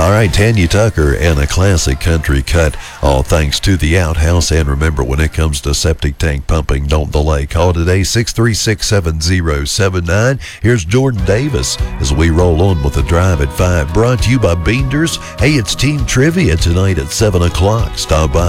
All right, Tanya Tucker and a classic country cut, all thanks to the Outhouse. And remember, when it comes to septic tank pumping, don't delay. Call today, 636-7079. Here's Jordan Davis as we roll on with the Drive at 5. Brought to you by Beenders. Hey, it's Team Trivia tonight at 7 o'clock. Stop by.